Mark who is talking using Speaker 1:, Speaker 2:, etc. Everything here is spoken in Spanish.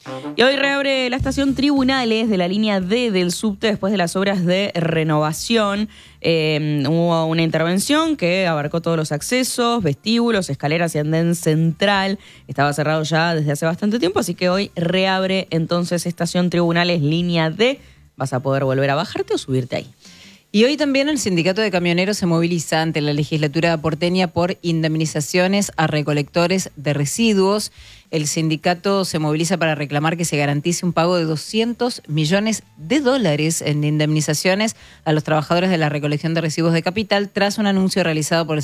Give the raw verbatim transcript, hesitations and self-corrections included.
Speaker 1: Y hoy reabre la estación Tribunales de la línea D del subte después de las obras de renovación. Eh, hubo una intervención que abarcó todos los accesos, vestíbulos, escaleras y andén central. Estaba cerrado ya desde hace bastante tiempo, así que hoy reabre entonces estación Tribunales línea D. Vas a poder volver a bajarte o subirte ahí.
Speaker 2: Y hoy también el Sindicato de Camioneros se moviliza ante la legislatura porteña por indemnizaciones a recolectores de residuos. El sindicato se moviliza para reclamar que se garantice un pago de doscientos millones de dólares en indemnizaciones a los trabajadores de la recolección de residuos de Capital tras un anuncio realizado por el